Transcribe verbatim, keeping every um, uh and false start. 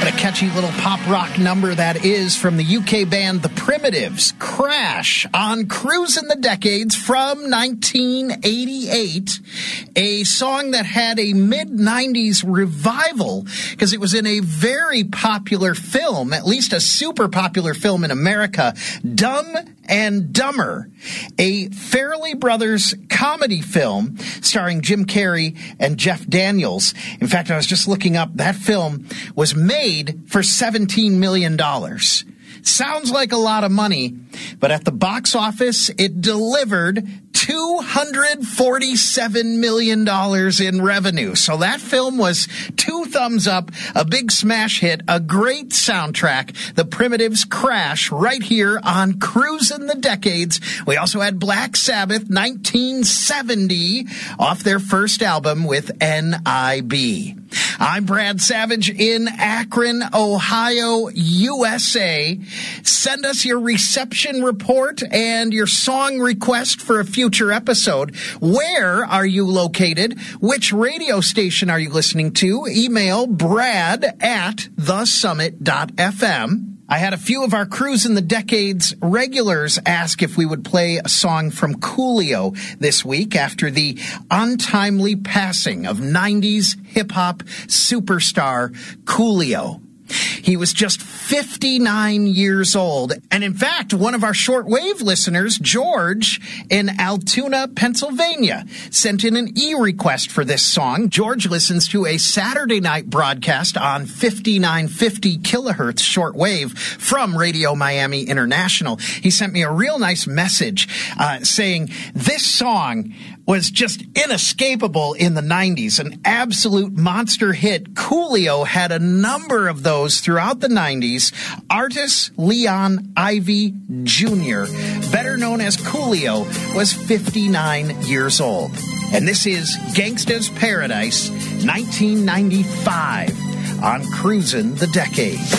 What a catchy little pop rock number that is from the U K band The Primitives. Crash on Cruisin' the Decades from nineteen eighty-eight. A song that had a mid nineties revival because it was in a very popular film, at least a super popular film in America, Dumb and Dumber, a Farrelly Brothers comedy film starring Jim Carrey and Jeff Daniels. In fact, I was just looking up, that film was made for seventeen million dollars. Sounds like a lot of money, but at the box office, it delivered two hundred forty-seven million dollars in revenue. So that film was two thumbs up, a big smash hit, a great soundtrack. The Primitives Crash right here on Cruisin' the Decades. We also had Black Sabbath, nineteen seventy, off their first album with N I B. I'm Brad Savage in Akron, Ohio, U S A. Send us your reception report and your song request for a future episode. Where are you located? Which radio station are you listening to? Email brad at the summit dot f m. I had a few of our Cruisin' the Decades regulars ask if we would play a song from Coolio this week after the untimely passing of nineties hip-hop superstar Coolio. He was just fifty-nine years old. And in fact, one of our shortwave listeners, George, in Altoona, Pennsylvania, sent in an e-request for this song. George listens to a Saturday night broadcast on fifty-nine fifty kilohertz shortwave from Radio Miami International. He sent me a real nice message uh, saying this song was just inescapable in the nineties, an absolute monster hit. Coolio had a number of those throughout the nineties. Artis Leon Ivy Junior, better known as Coolio, was fifty-nine years old. And this is Gangsta's Paradise, nineteen ninety-five, on Cruisin' the Decades.